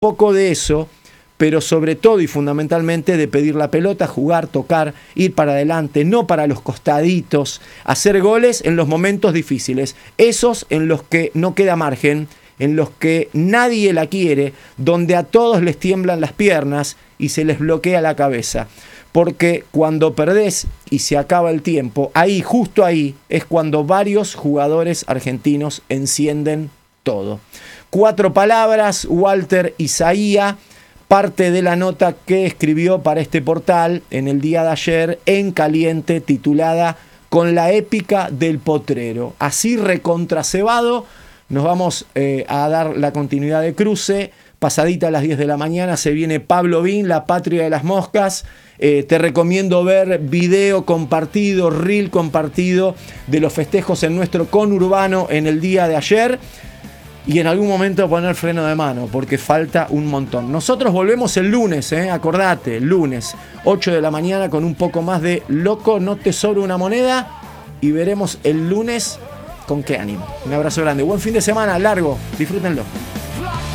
poco de eso, pero sobre todo y fundamentalmente de pedir la pelota, jugar, tocar, ir para adelante, no para los costaditos, hacer goles en los momentos difíciles, esos en los que no queda margen, en los que nadie la quiere, donde a todos les tiemblan las piernas y se les bloquea la cabeza. Porque cuando perdés y se acaba el tiempo, ahí, justo ahí, es cuando varios jugadores argentinos encienden todo. 4 palabras, Walter Isaía, parte de la nota que escribió para este portal en el día de ayer en Caliente, titulada Con la épica del potrero. Así recontracebado, nos vamos a dar la continuidad de cruce. Pasadita a las 10 de la mañana se viene Pablo Bin, La Patria de las Moscas. Te recomiendo ver video compartido, reel compartido de los festejos en nuestro conurbano en el día de ayer. Y en algún momento poner freno de mano, porque falta un montón. Nosotros volvemos el lunes, acordate, lunes, 8 de la mañana, con un poco más de Loco, no te sobra una moneda. Y veremos el lunes con qué ánimo. Un abrazo grande, buen fin de semana, largo, disfrútenlo.